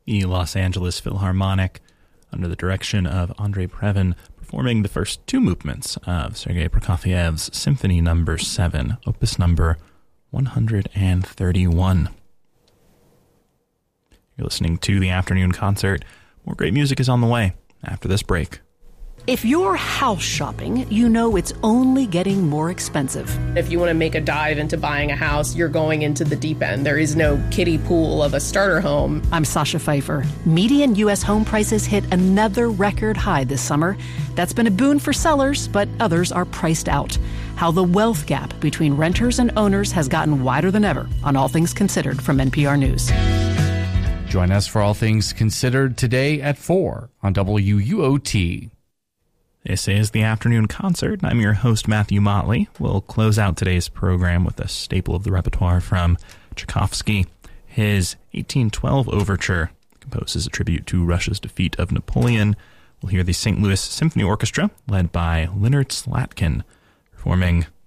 the Los Angeles Philharmonic, under the direction of Andrei Previn, performing the first two movements of Sergei Prokofiev's Symphony No. 7, Opus number 131. You're listening to the Afternoon Concert. More great music is on the way after this break. If you're house shopping, you know it's only getting more expensive. If you want to make a dive into buying a house, you're going into the deep end. There is no kiddie pool of a starter home. I'm Sasha Pfeiffer. Median U.S. home prices hit another record high this summer. That's been a boon for sellers, but others are priced out. How the wealth gap between renters and owners has gotten wider than ever on All Things Considered from NPR News. Join us for All Things Considered today at 4 on WUOT. This is the Afternoon Concert. I'm your host, Matthew Motley. We'll close out today's program with a staple of the repertoire from Tchaikovsky. His 1812 overture composes a tribute to Russia's defeat of Napoleon. We'll hear the St. Louis Symphony Orchestra, led by Leonard Slatkin, performing